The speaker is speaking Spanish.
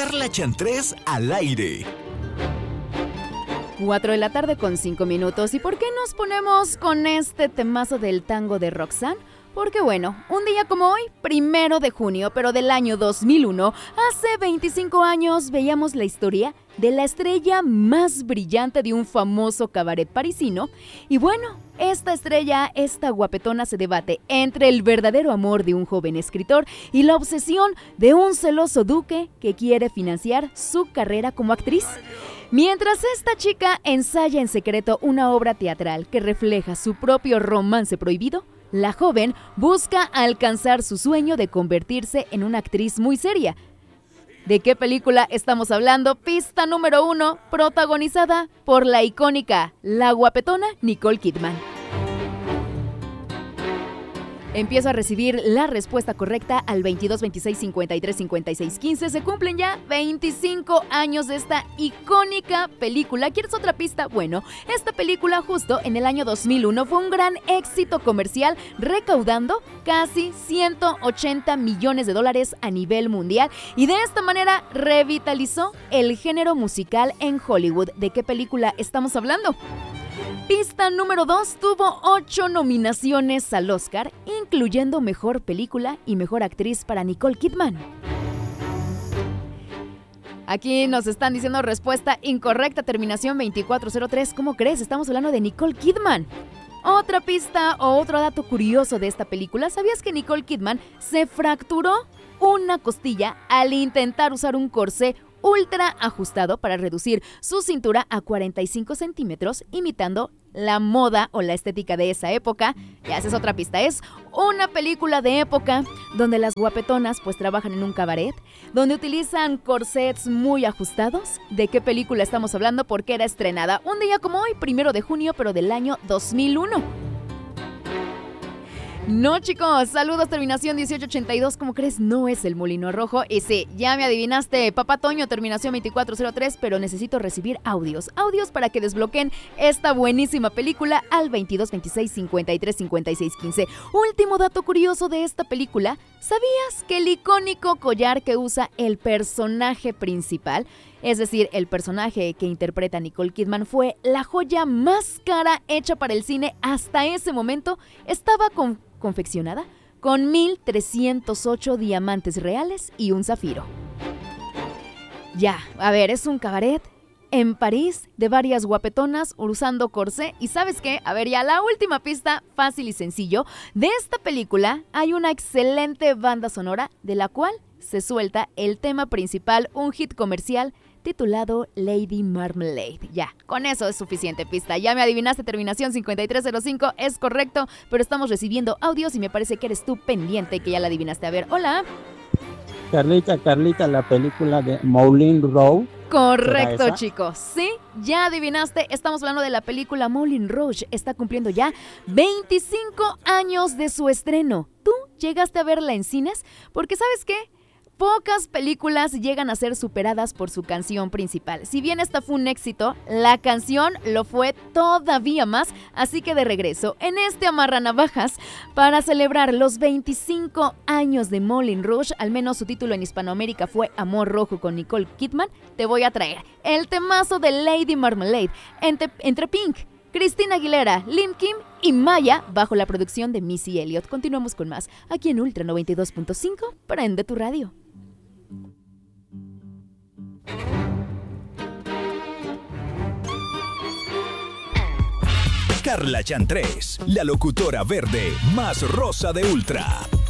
Carla Chantrés al aire. 4 de la tarde con 5 minutos. ¿Y por qué nos ponemos con este temazo del tango de Roxanne? Porque bueno, un día como hoy, 1 de junio, pero del año 2001, hace 25 años veíamos la historia de la estrella más brillante de un famoso cabaret parisino. Y bueno, esta estrella, esta guapetona se debate entre el verdadero amor de un joven escritor y la obsesión de un celoso duque que quiere financiar su carrera como actriz. Mientras esta chica ensaya en secreto una obra teatral que refleja su propio romance prohibido, la joven busca alcanzar su sueño de convertirse en una actriz muy seria. ¿De qué película estamos hablando? Pista número 1, protagonizada por la icónica, la guapetona Nicole Kidman. Empiezo a recibir la respuesta correcta al 22 26 53 56 15. Se cumplen ya 25 años de esta icónica película. ¿Quieres otra pista? Bueno, esta película justo en el año 2001 fue un gran éxito comercial, recaudando casi 180 millones de dólares a nivel mundial y de esta manera revitalizó el género musical en Hollywood. ¿De qué película estamos hablando? Pista número 2, tuvo 8 nominaciones al Oscar, incluyendo Mejor Película y Mejor Actriz para Nicole Kidman. Aquí nos están diciendo respuesta incorrecta, terminación 2403. ¿Cómo crees? Estamos hablando de Nicole Kidman. Otra pista o otro dato curioso de esta película, ¿sabías que Nicole Kidman se fracturó una costilla al intentar usar un corsé ultra ajustado para reducir su cintura a 45 centímetros, imitando la moda o la estética de esa época? Ya esa es otra pista, es una película de época donde las guapetonas pues trabajan en un cabaret, donde utilizan corsets muy ajustados. ¿De qué película estamos hablando? Porque era estrenada un día como hoy, 1 de junio, pero del año 2001. No, chicos, saludos, terminación 1882, ¿cómo crees? No es El Molino Rojo. Y sí, ya me adivinaste, Papá Toño, terminación 2403, pero necesito recibir audios para que desbloqueen esta buenísima película al 22 26 53 56 15. Último dato curioso de esta película, ¿sabías que el icónico collar que usa el personaje principal, es decir, el personaje que interpreta Nicole Kidman, fue la joya más cara hecha para el cine hasta ese momento? Estaba confeccionada con 1,308 diamantes reales y un zafiro. Ya, a ver, es un cabaret en París de varias guapetonas usando corsé. ¿Y sabes qué? A ver, ya la última pista, fácil y sencillo. De esta película hay una excelente banda sonora de la cual se suelta el tema principal, un hit comercial titulado Lady Marmalade. Ya, con eso es suficiente pista. Ya me adivinaste, terminación 5305, es correcto, pero estamos recibiendo audios y me parece que eres tú pendiente que ya la adivinaste. A ver, hola. Carlita, la película de Moulin Rouge. Correcto, chicos. Sí, ya adivinaste. Estamos hablando de la película Moulin Rouge. Está cumpliendo ya 25 años de su estreno. ¿Tú llegaste a verla en cines? Porque ¿sabes qué? Pocas películas llegan a ser superadas por su canción principal. Si bien esta fue un éxito, la canción lo fue todavía más, así que de regreso en este amarranavajas para celebrar los 25 años de Moulin Rouge, al menos su título en Hispanoamérica fue Amor Rojo con Nicole Kidman, te voy a traer el temazo de Lady Marmalade entre Pink, Christina Aguilera, Lim Kim y Maya, bajo la producción de Missy Elliott. Continuamos con más aquí en Ultra 92.5, prende tu radio. Carla Chantrés, la locutora verde más rosa de Ultra.